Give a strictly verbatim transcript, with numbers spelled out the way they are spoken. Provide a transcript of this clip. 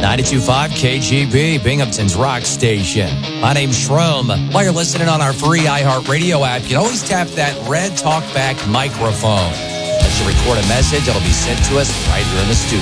ninety-two point five K G B, Binghamton's rock station. My name's Shroom. While you're listening on our free iHeartRadio app, you can always tap that red talkback microphone. Let's you record a message. It'll be sent to us right here in the studio.